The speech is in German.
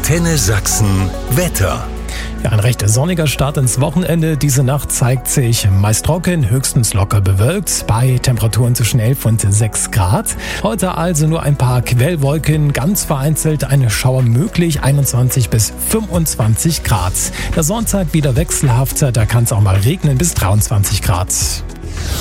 Antenne Sachsen Wetter. Ja, ein recht sonniger Start ins Wochenende. Diese Nacht zeigt sich meist trocken, höchstens locker bewölkt, bei Temperaturen zwischen 11 und 6 Grad. Heute also nur ein paar Quellwolken, ganz vereinzelt eine Schauer möglich, 21 bis 25 Grad. Der Sonntag wieder wechselhafter, da kann es auch mal regnen, bis 23 Grad.